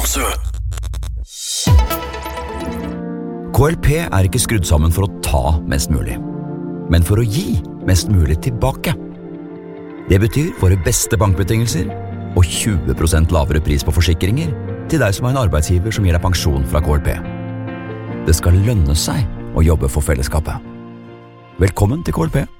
KLP er ikke skrudd sammen for å ta mest mulig, men for å gi mest mulig tilbake. Det betyr våre beste bankbetingelser og 20% lavere pris på forsikringer til deg som har en arbeidsgiver som gir deg pensjon fra KLP. Det skal lønne seg å jobbe for fellesskapet. Velkommen til KLP.